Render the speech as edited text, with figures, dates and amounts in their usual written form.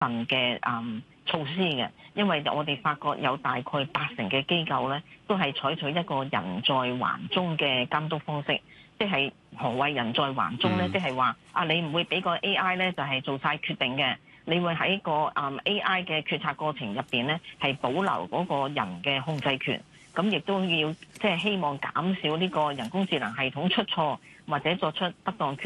慎嘅措施嘅，因為我哋發覺有大概80%嘅機構咧，都係採取一個人在環中嘅監督方式。即係何謂人在環中咧？即係話你唔會俾個 AI 咧就係做晒決定嘅，你會喺個AI 嘅決策過程入邊咧係保留嗰個人嘅控制權。咁亦都要即係希望減少呢個人工智能系統出錯或者作出不當決